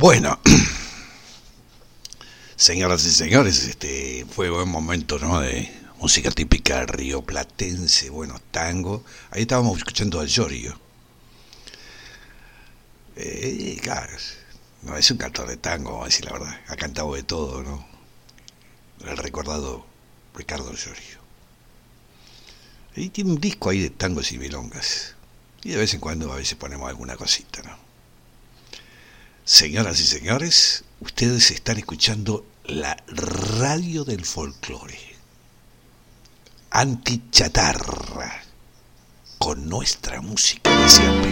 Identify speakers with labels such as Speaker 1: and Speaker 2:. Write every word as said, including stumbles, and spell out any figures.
Speaker 1: Bueno, señoras y señores, este fue buen momento, ¿no? De música típica rioplatense, bueno, tango. Ahí estábamos escuchando al Yorio. Eh, claro, no es un cantor de tango, vamos a decir la verdad. Ha cantado de todo, ¿no? El recordado Ricardo Yorio. Y tiene un disco ahí de tangos y milongas. Y de vez en cuando a veces ponemos alguna cosita, ¿no? Señoras y señores, ustedes están escuchando la radio del folclore. Antichatarra. Con nuestra música de siempre.